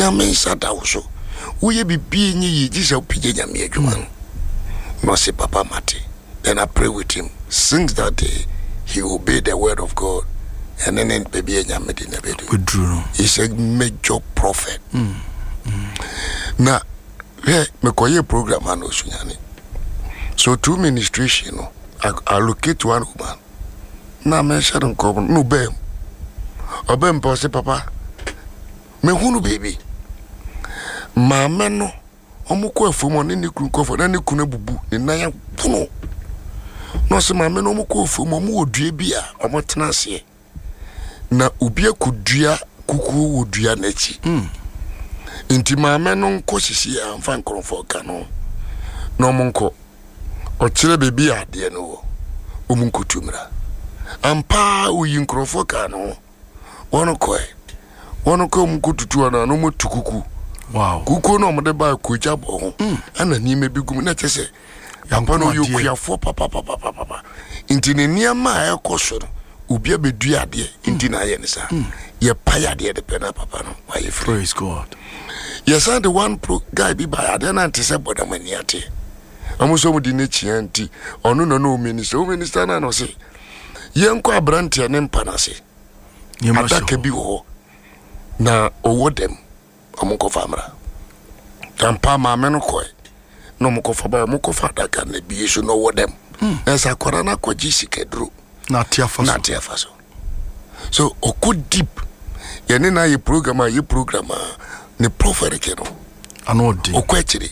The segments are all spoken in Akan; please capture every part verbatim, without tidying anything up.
nyame sada wo uye bibi nyi yijisa upige nyame adwuma no say papa mate. Then I pray with him. Since that day he obeyed the word of God, and then baby nyame di na bedu. He's a major prophet. Mm. Mm. Na yeah, me koye program ano sunyane. So two ministries, you know, I allocate one woman. Na me sharon ko no be. Obem po say papa. Me hunu baby. Mama no omuko afumo ne ne kru kofo na ne kuna bubu ne nan puno. No se mama no omuko afumo mu odua bi a omotena ase. Na obi akudua kuku odua na chi. Mm. Inti mama no nko sisi a mfa nkrofo ka no. No monko. O kire bebi ade no. Omunko tumra. Ampa uyi nkrofo ka no. Wono koe. Wono ko omunko tutu na no motukuku. Wow. Kuko no mode ba ko jabo ho. Ana ni me bigum na chese. Yampa no yokuafo papa papa papa. Inti ne niama e koso no. Obi abedua ade. Inti na ye ne sa. Ye paya de de pena papa no. Why you free? Praise God. Yes, and the one pro guy be by then anti say boda maniate. Amuso mu di ne chianti. Onu no no minister. O minister na no say. Yenko abrante ne mpa na say. Ataka bi ho. Na owo dem. Omuko famra. Tampa ma me no koy. No muko fa ba muko fa daga na bi so no wo dem. Esa kwara na kwaji sikedru. Na tia faso. Na tia faso. So oku deep. Yene na ye program a ye program a ne prophetic no. Ano di. Oku achiri.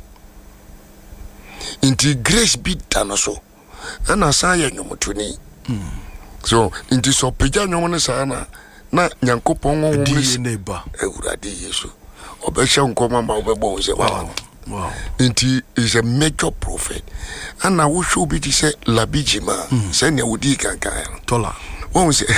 Inti grace be dano so. Ana sa ya nyomotuni. So inti so peja nyomo sa na na nyankopon wo di neba. Ewurade Yesu. Obesha nkoma ma obebo nse wa. Wow. Inti is a major prophet. Ana wo show be ti say labijima. Say ne wudi kankan. Tola. Won say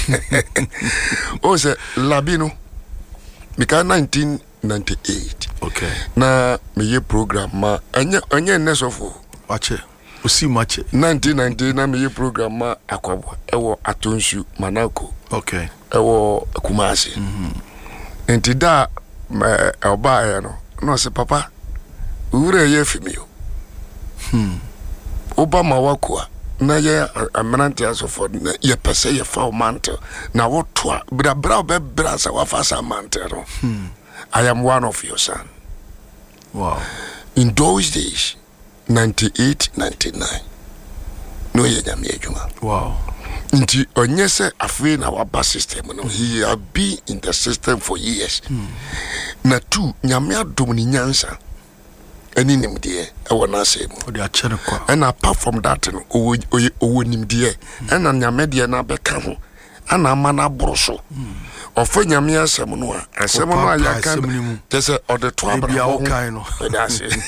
O say labino. Mika nineteen ninety-eight. Okay. Na me ye program ma anya anya nesofo. Wache. Osi mache. nineteen ninety na me ye program ma akwabo. Ewo Atonsu Manako. Okay. Ewo Kumasi. Mhm. Enti da me oba ya no. No se papa. Ure ye fimio. Hmm. Oba mawakwa. Na ye amenante asofo na ye pese ye fa mantle. Na wotwa bra bra be bra sa wafasa mantle no. Hmm. I am one of your son. Wow. In those days, ninety-eight, ninety-nine. No ye nyame adwuma. Wow. Nti onye se afwe na waba system no. He have been in the system for years. Hmm. Na two nyame adom ni nyansa. Eni nimdie e wona asem. Odi achere kwa. And apart from that no owo owo nimdie. And nyame de na beka ho. Ana mana broso. Ofa nyame asem no a asem no ayaka tese ode to abra ho kan no that's it.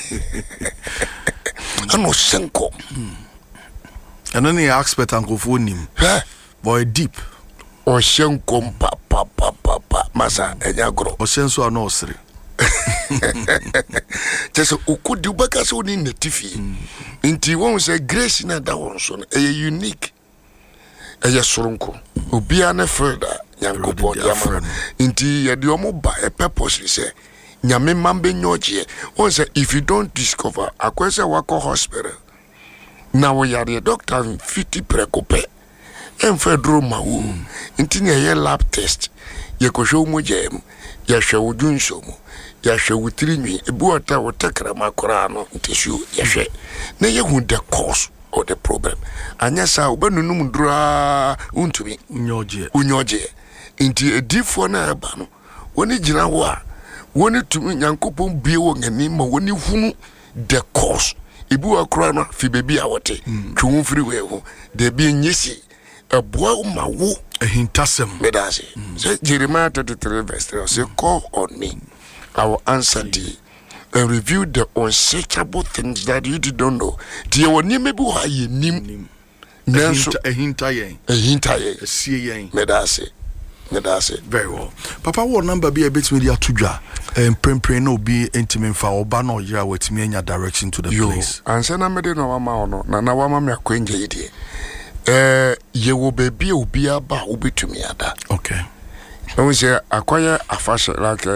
Ano senko and then he expert uncle for him eh boy deep o senko pa pa pa pa pa masa enya gro o senso no osiri tese ukudi ubaka so ni netifi nti won say grace na da won so no e unique e soronko obia na freda nyankopon yama inti ye de omo ba a purpose say nyame mambe nyoje won say if you don't discover akwese wako hospital na wo yare doctor fifty prekope en fedro mawu inti ne ye lab test ye ko show mo jem ya hwe wudunso mo ya hwe wutirinwi ebu ota wotakra makora no ntishu ye hwe na ye hu the cause or the problem anya sa obanunum ndura untumi unyoje unyoje inti edifo na eba no woni gina ho a woni tumi nyankopon bie wo ngani ma woni hunu the cause ebu akora no fi bebi a wote twun firi we ho de bi nyesi eboa ma wo ehintasem medase so Jeremiah thirty-three verse three say call on me I will answer thee and review the unsearchable things that you don't know. Dear one you may be why you nim Nanso ehinta yen ehinta yen esie yen medase medase very well papa what number be a bit media tudwa em prempren no be intimate fa oba no yira wetimi anya direction to the yo, place ansa na mede no wama ono na na wama me akwenje yide eh ye wo baby obi aba obetumi ada okay I say akwaya afashe like